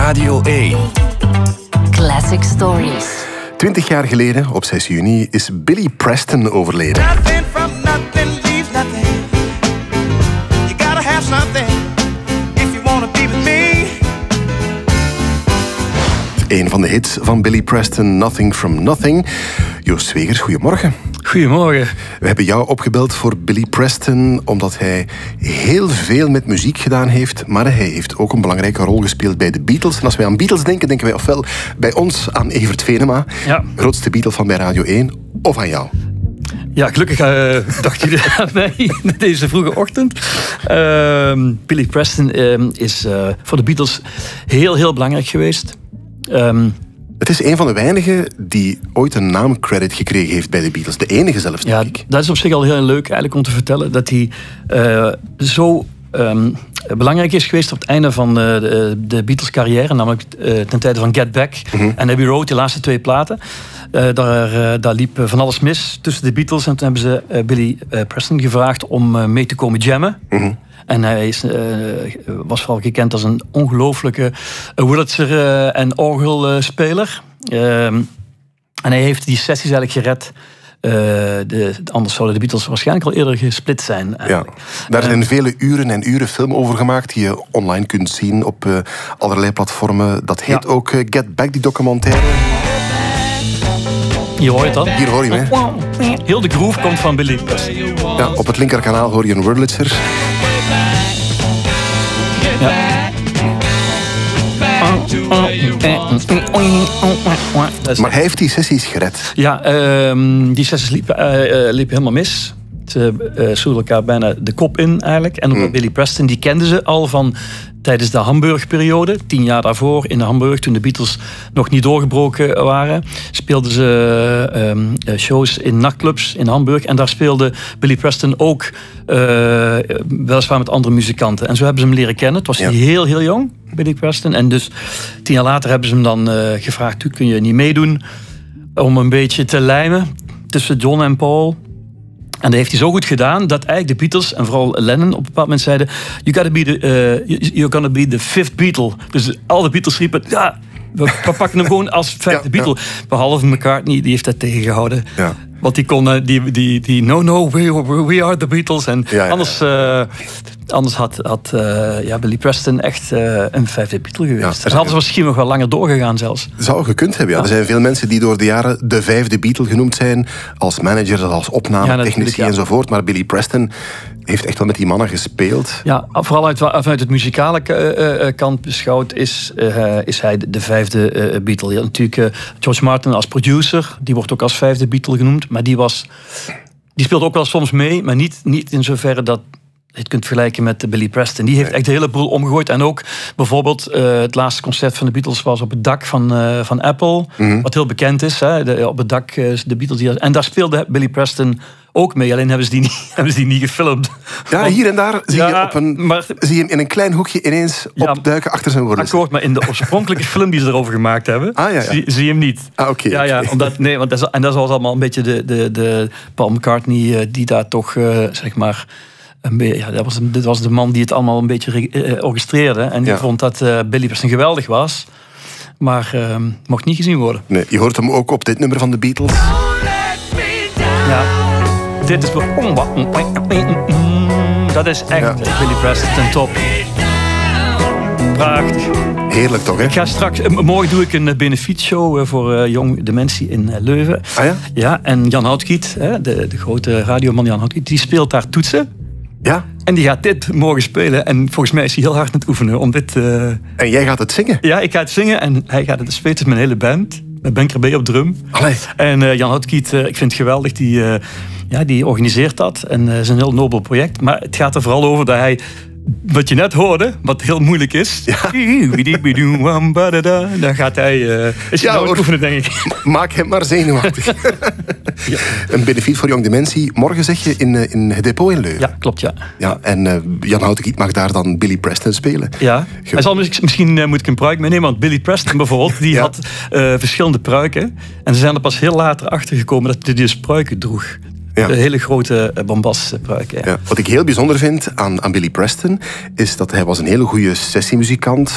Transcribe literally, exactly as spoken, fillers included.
Radio één. Classic Stories. Twintig jaar geleden, op zes juni, is Billy Preston overleden. Nothing from nothing leaves nothing. You gotta have something if you wanna be with me. Een van de hits van Billy Preston, Nothing from Nothing. Joost Zwegers, goedemorgen. Goedemorgen. We hebben jou opgebeld voor Billy Preston omdat hij heel veel met muziek gedaan heeft, maar hij heeft ook een belangrijke rol gespeeld bij de Beatles. En als wij aan Beatles denken, denken wij ofwel bij ons aan Evert Venema, ja. grootste Beatle van bij Radio één, of aan jou. Ja, gelukkig uh, dacht jullie aan mij deze vroege ochtend. Uh, Billy Preston uh, is uh, voor de Beatles heel, heel belangrijk geweest. Um, Het is een van de weinigen die ooit een naamcredit gekregen heeft bij de Beatles. De enige zelfs, denk ja, ik. dat is op zich al heel leuk eigenlijk om te vertellen. Dat hij uh, zo um, belangrijk is geweest op het einde van de, de Beatles carrière. Namelijk uh, ten tijde van Get Back mm-hmm. en Abbey Road, die laatste twee platen. Uh, daar, uh, daar liep van alles mis tussen de Beatles. En toen hebben ze uh, Billy uh, Preston gevraagd om uh, mee te komen jammen. Mm-hmm. En hij is, uh, was vooral gekend als een ongelooflijke Wurlitzer uh, en orgelspeler. Uh, en hij heeft die sessies eigenlijk gered. Uh, de, anders zouden de Beatles waarschijnlijk al eerder gesplit zijn. Ja, daar zijn uh, vele uren en uren film over gemaakt die je online kunt zien op uh, allerlei platformen. Dat heet ja. ook uh, Get Back, die documentaire. Hier hoor je het dan? Hier hoor je hem, hè? Heel de groove komt van Billy Preston. Ja, op het linkerkanaal hoor je een Wurlitzer. Ja. Maar hij heeft die sessies gered. Ja, uh, die sessies liepen, uh, liepen helemaal mis. Ze uh, sloegen elkaar bijna de kop in eigenlijk. En mm. Billy Preston, die kenden ze al van tijdens de Hamburg-periode. Tien jaar daarvoor in Hamburg, toen de Beatles nog niet doorgebroken waren, speelden ze uh, um, shows in nachtclubs in Hamburg. En daar speelde Billy Preston ook uh, weliswaar met andere muzikanten. En zo hebben ze hem leren kennen. Het was ja. heel, heel jong, Billy Preston. En dus tien jaar later hebben ze hem dan uh, gevraagd, kun je niet meedoen om een beetje te lijmen tussen John en Paul. En dat heeft hij zo goed gedaan dat eigenlijk de Beatles en vooral Lennon op een bepaald moment zeiden: You gotta be the, uh, you're gonna be the fifth Beatle. Dus al de Beatles riepen: ja, we, we pakken hem gewoon als vijfde ja, Beatle. Ja. Behalve McCartney, die heeft dat tegengehouden. Ja. Want die kon, die, die, die no, no, we, we are the Beatles. En ja, ja, anders, uh, anders had, had uh, ja, Billy Preston echt uh, een vijfde Beatle geweest. Ja, en hadden ze misschien nog wel langer doorgegaan zelfs. Zou gekund hebben, ja. ja. Er zijn veel mensen die door de jaren de vijfde Beatle genoemd zijn. Als manager, als opnametechnici ja, ja. enzovoort. Maar Billy Preston heeft echt wel met die mannen gespeeld. Ja, vooral uit, vanuit het muzikale uh, uh, kant beschouwd is, uh, is hij de, de vijfde uh, Beatle. Ja, natuurlijk uh, George Martin als producer, die wordt ook als vijfde Beatle genoemd. Maar die, was, die speelt ook wel soms mee, maar niet, niet in zoverre dat je het kunt vergelijken met Billy Preston. Die heeft echt de hele boel omgegooid. En ook bijvoorbeeld uh, het laatste concert van de Beatles was op het dak van, uh, van Apple. Mm-hmm. Wat heel bekend is. Hè? De, op het dak, uh, de Beatles. Die, en daar speelde Billy Preston ook mee. Alleen hebben ze die niet, hebben ze die niet gefilmd. Ja, hier en daar zie, ja, je, op een, maar, zie je hem in een klein hoekje ineens ja, opduiken achter zijn woorden. Akkoord, maar in de oorspronkelijke film die ze erover gemaakt hebben, ah, ja, ja. Zie, zie je hem niet. Ah, oké. Okay, ja, okay. ja, omdat, nee, want dat is, en dat was allemaal een beetje de, de, de Paul McCartney die daar toch, uh, zeg maar... Ja, dat was, dit was de man die het allemaal een beetje uh, orchestreerde. En die ja. vond dat uh, Billy Preston geweldig was. Maar uh, mocht niet gezien worden. Nee, je hoort hem ook op dit nummer van de Beatles. Ja, dit is... Dat is echt ja. Billy Preston ten top. Prachtig. Heerlijk toch, hè? Ik ga straks... Morgen doe ik een benefietshow voor uh, jong dementie in uh, Leuven. Ah ja? Ja, en Jan Houtkiet, hè, de, de grote radioman Jan Houtkiet, die speelt daar toetsen. Ja? En die gaat dit morgen spelen. En volgens mij is hij heel hard aan het oefenen om dit... Uh... En jij gaat het zingen? Ja, ik ga het zingen en hij gaat het spelen met mijn hele band. Met Ben Kerbé op drum. Allee. En uh, Jan Houtkiet, uh, ik vind het geweldig, die, uh, ja, die organiseert dat. En het uh, is een heel nobel project. Maar het gaat er vooral over dat hij... Wat je net hoorde, wat heel moeilijk is. Ja. Dan gaat hij... Uh, is hij ja, nou oefenen, denk ik. Maak hem maar zenuwachtig. Ja. Een benefiet voor jong dementie. Morgen zeg je in, in het depot in Leuven. Ja, klopt, ja. ja en uh, Jan Houtkiet mag daar dan Billy Preston spelen. Ja. Hij zal, misschien uh, moet ik een pruik meenemen. Want Billy Preston bijvoorbeeld, die ja. had uh, verschillende pruiken. En ze zijn er pas heel later achter gekomen dat hij dus pruiken droeg. Ja. De hele grote Bombas-pruik. Ja. Ja. Wat ik heel bijzonder vind aan, aan Billy Preston is dat hij was een hele goede sessiemuzikant.